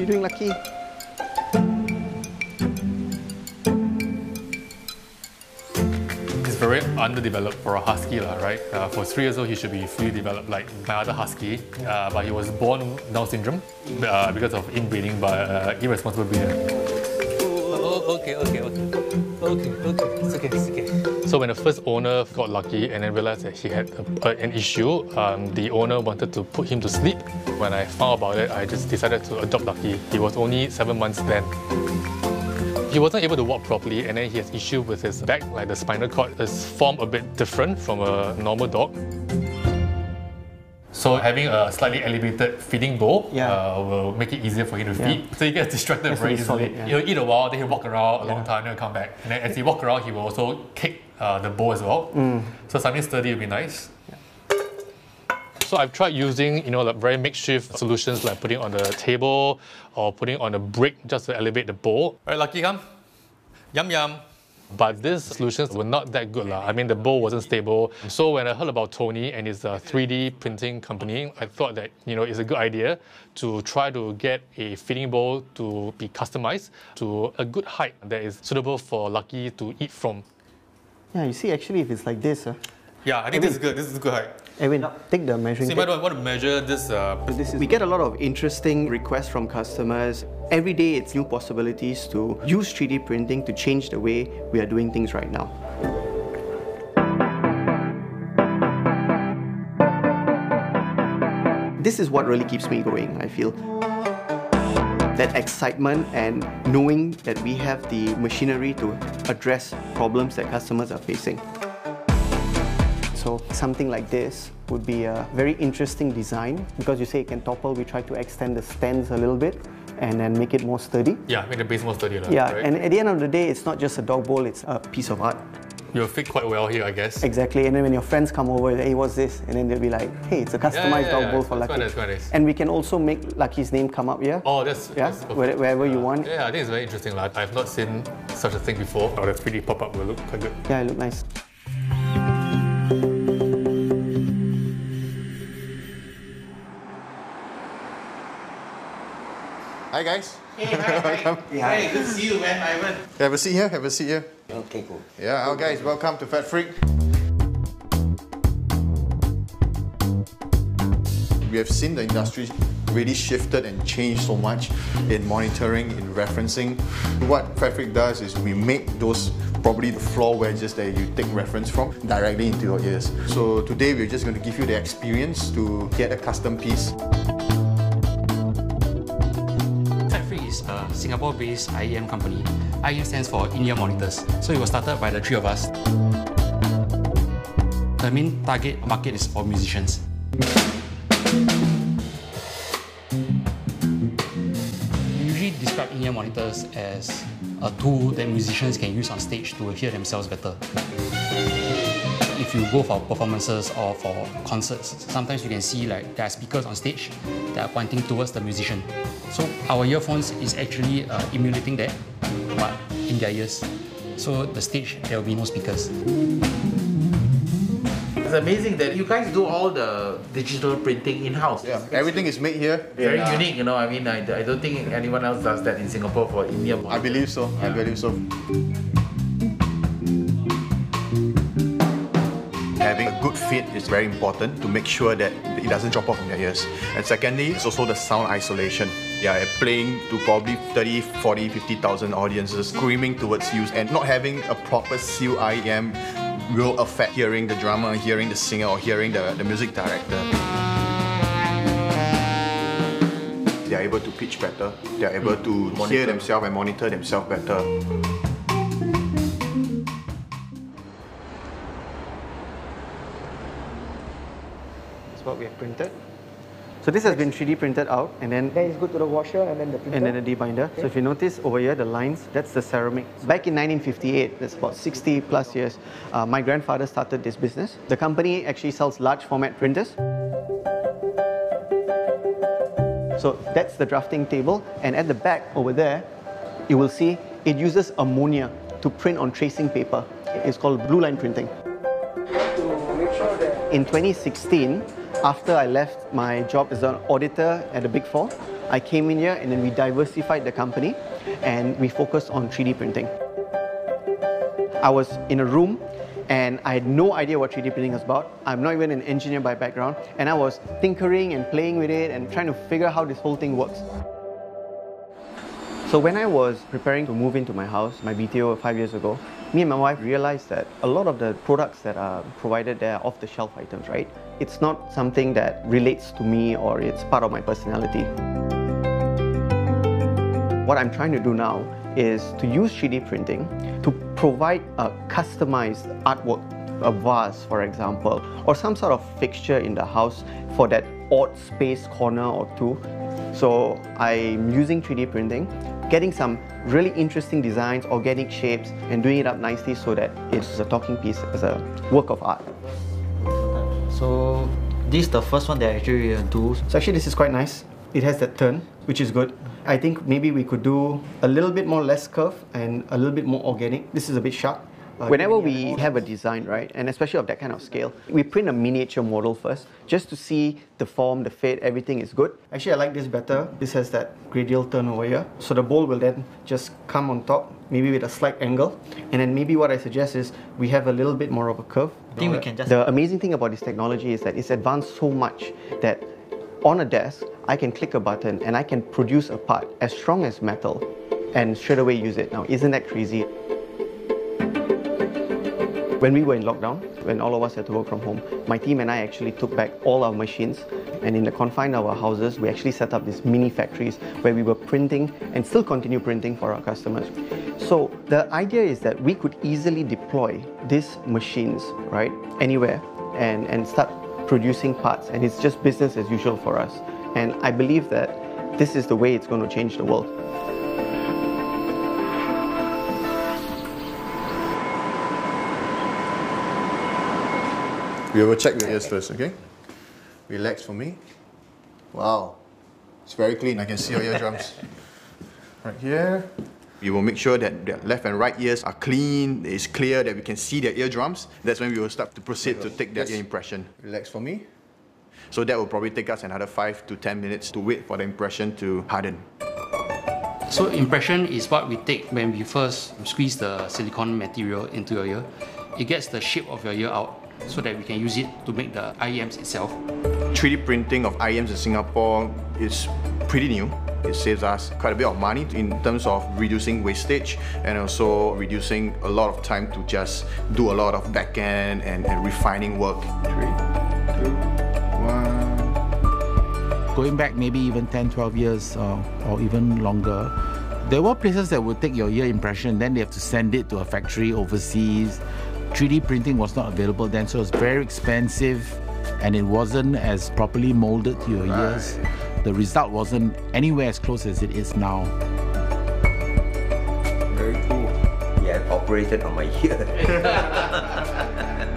you doing, Lucky? He's very underdeveloped for a husky, right? For 3 years old, he should be fully developed like my other husky, but he was born Down syndrome because of inbreeding by irresponsible breeder. Okay. It's okay. So when the first owner got lucky and then realized that he had an issue, the owner wanted to put him to sleep. When I found about it, I just decided to adopt Lucky. He was only 7 months then. He wasn't able to walk properly, and then he has issue with his back, like the spinal cord is formed a bit different from a normal dog. So having a slightly elevated feeding bowl will make it easier for him to feed. So he gets distracted very easily. He'll eat a while, then he'll walk around a long time, then he'll come back. And then as he walks around, he will also kick the bowl as well. So something sturdy would be nice. So I've tried using, like very makeshift solutions like putting on the table or putting on a brick just to elevate the bowl. All right, Lucky, come. Yum yum. But these solutions were not that good. I mean, the bowl wasn't stable. So when I heard about Tony and his 3D printing company, I thought that, it's a good idea to try to get a feeding bowl to be customized to a good height that is suitable for Lucky to eat from. Yeah, you see, actually, if it's like this... yeah, I think this is good. This is a good height. Edwin, take the measuring tape. So I want to measure this. We get a lot of interesting requests from customers. Every day it's new possibilities to use 3D printing to change the way we are doing things right now. This is what really keeps me going, I feel. That excitement and knowing that we have the machinery to address problems that customers are facing. So something like this would be a very interesting design because you say it can topple. We try to extend the stands a little bit and then make it more sturdy. Yeah, make the base more sturdy. Yeah, right? And at the end of the day, it's not just a dog bowl, it's a piece of art. You'll fit quite well here, I guess. Exactly, and then when your friends come over, hey, what's this? And then they'll be like, hey, it's a customized dog bowl for Lucky. That's quite nice. And we can also make Lucky's name come up here. Oh, that's wherever you want. Yeah, I think it's very interesting. I've not seen such a thing before. Oh, the 3D pop-up will look quite good. Yeah, it looks nice. Hi guys. Hey, hi. Hey, good to see you, man, Ivan. Have a seat here, have a seat here. Okay, cool. Yeah, hello guys, welcome to Fat Freak. We have seen the industry really shifted and changed so much in monitoring, in referencing. What Fat Freak does is we make those probably the floor wedges that you take reference from directly into your ears. So today we're just going to give you the experience to get a custom piece. A Singapore-based IEM company. IEM stands for In-Ear Monitors. So it was started by the three of us. The main target market is for musicians. We usually describe in-ear monitors as a tool that musicians can use on stage to hear themselves better. If you go for performances or for concerts, sometimes you can see there are speakers on stage that are pointing towards the musician. So our earphones is actually emulating that, but in their ears. So the stage, there will be no speakers. It's amazing that you guys do all the digital printing in-house. Yeah, everything is made here. Very unique, I mean, I don't think anyone else does that in Singapore for in-ear monitors. I believe so, I believe so. Having a good fit is very important to make sure that it doesn't drop off from your ears. And secondly, it's also the sound isolation. Yeah, playing to probably 30, 40, 50,000 audiences screaming towards you and not having a proper sealed IEM will affect hearing the drummer, hearing the singer or hearing the music director. They are able to pitch better, they are able to hear themselves and monitor themselves better. What we have printed. So this has been 3D printed out and then it's go to the washer and then the printer. And then the debinder. Okay. So if you notice over here, the lines, that's the ceramic. Back in 1958, that's about 60 plus years, my grandfather started this business. The company actually sells large format printers. So that's the drafting table, and at the back over there, you will see it uses ammonia to print on tracing paper. It's called blue line printing. To make sure that in 2016, after I left my job as an auditor at the Big Four, I came in here and then we diversified the company and we focused on 3D printing. I was in a room and I had no idea what 3D printing was about. I'm not even an engineer by background, and I was tinkering and playing with it and trying to figure out how this whole thing works. So when I was preparing to move into my house, my BTO 5 years ago, me and my wife realized that a lot of the products that are provided there are off-the-shelf items, right? It's not something that relates to me or it's part of my personality. What I'm trying to do now is to use 3D printing to provide a customized artwork, a vase for example, or some sort of fixture in the house for that odd space corner or two. So I'm using 3D printing, getting some really interesting designs, organic shapes, and doing it up nicely so that it's a talking piece as a work of art. So this is the first one that I actually do. So actually this is quite nice. It has that turn, which is good. I think maybe we could do a little bit more less curve and a little bit more organic. This is a bit sharp. Whenever we have a design, right, and especially of that kind of scale, we print a miniature model first, just to see the form, the fit, everything is good. Actually, I like this better. This has that radial turn over here. So the bowl will then just come on top, maybe with a slight angle. And then maybe what I suggest is we have a little bit more of a curve. I think we can just... The amazing thing about this technology is that it's advanced so much that on a desk, I can click a button and I can produce a part as strong as metal and straight away use it. Now, isn't that crazy? When we were in lockdown, when all of us had to work from home, my team and I actually took back all our machines, and in the confines of our houses, we actually set up these mini factories where we were printing and still continue printing for our customers. So the idea is that we could easily deploy these machines, right, anywhere and start producing parts, and it's just business as usual for us. And I believe that this is the way it's going to change the world. We will check your ears first, okay? Relax for me. Wow, it's very clean. I can see your eardrums. Right here. We will make sure that their left and right ears are clean, it's clear, that we can see their eardrums. That's when we will start to proceed to take their ear impression. Relax for me. So that will probably take us another 5 to 10 minutes to wait for the impression to harden. So impression is what we take when we first squeeze the silicone material into your ear. It gets the shape of your ear out so that we can use it to make the IEMs itself. 3D printing of IEMs in Singapore is pretty new. It saves us quite a bit of money in terms of reducing wastage and also reducing a lot of time to just do a lot of back-end and refining work. 3, 2, 1. Going back maybe even 10, 12 years or even longer, there were places that would take your ear impression, then they have to send it to a factory overseas. 3D printing was not available then, so it was very expensive and it wasn't as properly molded to your ears. The result wasn't anywhere as close as it is now. Very cool. Yeah, operated on my ear.